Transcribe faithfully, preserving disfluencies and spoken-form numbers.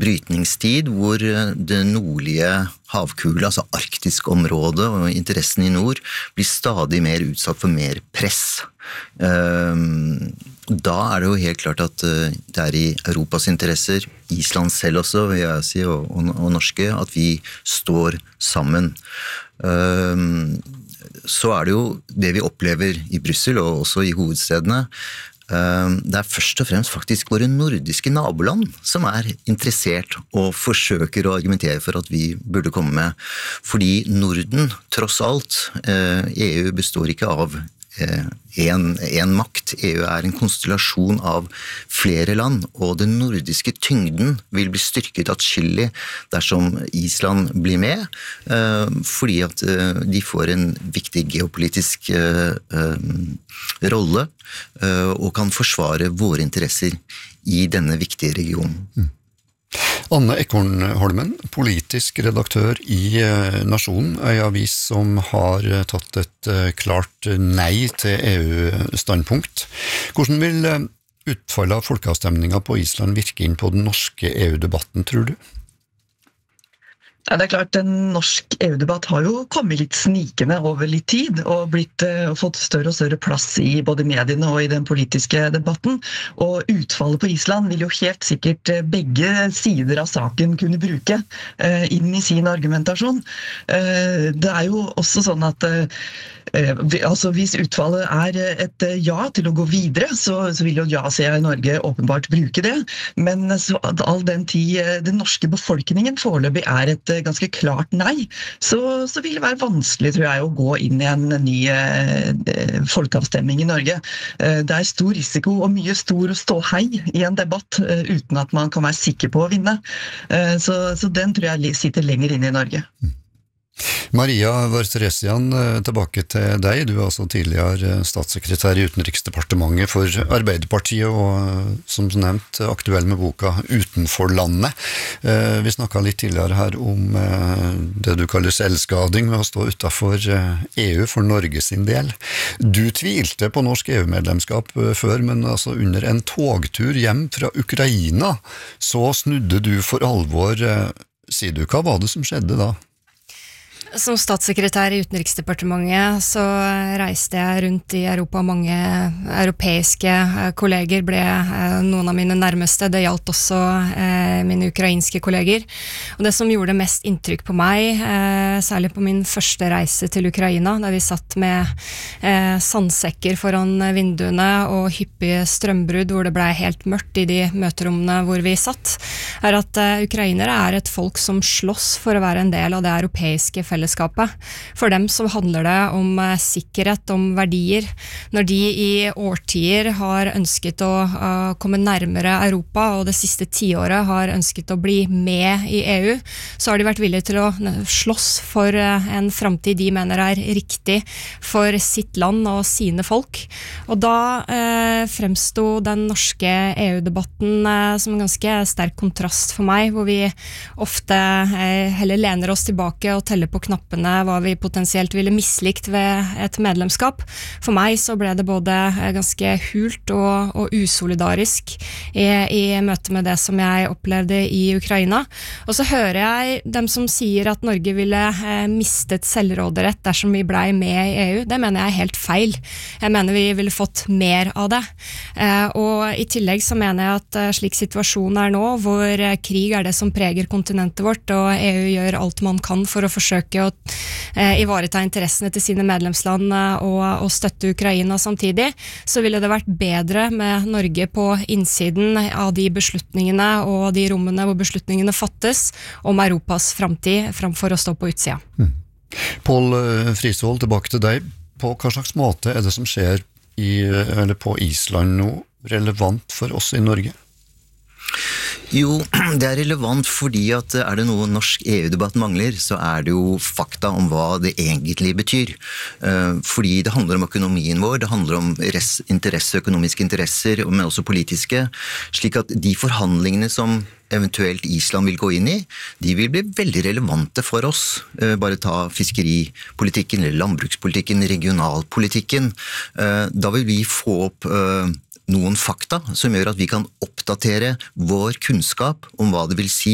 brytningstid hvor det nordlige havkule, altså arktisk område og interessen i nord, blir stadig mer utsatt for mer press. Da er det jo helt klart at det er i Europas interesser, Island selv også, vil jeg si, og, og, og norske, at vi står sammen. Så er det jo det vi opplever i Brussel og også i hovedstedene. Det er først og fremst faktisk våre nordiske naboland som er interessert og forsøker å argumentere for at vi burde komme med. Fordi Norden, tross alt, E U består ikke av en, en makt. E U er en konstellasjon av flere land, og den nordiske tyngden vil bli styrket atskillig dersom Island blir med, fordi at de får en viktig geopolitisk rolle og kan forsvare våre interesser i denne viktige regionen. Mm. Anne Ekornholmen, politisk redaktør i Nasjonen, en avis som har tatt et klart nei til E U-standpunkt. Hvordan vil utfallet av folkeavstemningen på Island virke inn på den norske E U-debatten, tror du? Ja, det er klart, en norsk E U-debatt har jo kommet litt snikende over litt tid, og blitt, uh, fått større og større plass i både mediene og i den politiske debatten. Og utfallet på Island vil jo helt sikkert begge sider av saken kunne bruke uh, inn i sin argumentasjon. Uh, det er jo også sånn at uh, altså hvis utfallet er et ja til å gå videre, så, så vil jo ja-sida i Norge åpenbart bruke det. Men så, all den tid den norske befolkningen foreløpig er et ganske klart nei, så, så vil det være vanskelig, tror jeg, å gå inn i en ny eh, folkeavstemning i Norge. Eh, det er stor risiko og mye stor ståhei i en debatt eh, uten at man kan være sikker på å vinne. Eh, så, så den tror jeg sitter lenger inn i Norge. Maria Varteresian, tilbake til deg. Du er altså tidligere statssekretær i Utenriksdepartementet for Arbeiderpartiet og som nevnt aktuell med boka Utenfor landet. Vi snakket litt tidligere her om det du kaller selvskading med å stå utenfor E U for Norge sin del. Du tvilte på norsk E U-medlemskap før, men altså under en togtur hjem fra Ukraina så snudde du for alvor. Sier du, hva var det som skjedde da? Som statssekretær i Utenriksdepartementet så reiste jeg rundt i Europa. Mange europeiske kolleger ble noen av mine nærmeste. Det gjaldt også eh, mine ukrainske kolleger. Og det som gjorde mest inntrykk på meg, eh, særlig på min første reise til Ukraina, da vi satt med eh, sandsekker foran vinduene og hyppige strømbrudd, hvor det ble helt mørkt i de møterommene hvor vi satt, er at eh, ukrainere er et folk som slåss for å være en del av det europeiske fellesskapet. For dem så handler det om sikkerhet, om verdier. Når de i årtier har ønsket å uh, komme nærmere Europa, og det siste tiåret har ønsket å bli med i E U, så har de vært villige til å slåss for uh, en fremtid de mener er riktig for sitt land og sine folk. Og da uh, fremsto den norske E U-debatten uh, som en ganske sterk kontrast for meg, hvor vi ofte uh, heller lener oss tilbake og teller på knappene hva vi potensielt ville mislikt ved et medlemskap. For meg så ble det både ganske hult og, og usolidarisk i, i møte med det som jeg opplevde i Ukraina. Og så hører jeg dem som sier at Norge ville eh, mistet selvråderett dersom vi ble med i E U. Det mener jeg er helt feil. Jeg mener vi ville fått mer av det. Eh, og i tillegg så mener jeg at eh, slik situasjonen er nå, hvor eh, krig er det som preger kontinentet vårt, og E U gjør alt man kan for å forsøke å eh, ivareta interessene til sine medlemsland eh, og, og støtte Ukraina samtidig, så ville det vært bedre med Norge på innsiden av de beslutningene og de rommene hvor beslutningene fattes om Europas fremtid, framfor å stå på utsida. Mm. Pål Frisvold, tilbake til deg. På hva slags måte er det som skjer i, eller på Island nå relevant for oss i Norge? Jo, det er relevant fordi at er det noe norsk E U-debatt mangler, så er det jo fakta om hva det egentlig betyr. Fordi det handler om økonomien vår, det handler om interesse, økonomiske interesser, men også politiske, slik at de forhandlingene som eventuelt Island vil gå inn i, de vil bli veldig relevante for oss. Bare ta fiskeripolitikken, eller landbrukspolitikken, regionalpolitikken. Da vil vi få opp noen fakta som gjør at vi kan oppdatere vår kunnskap om hva det vil si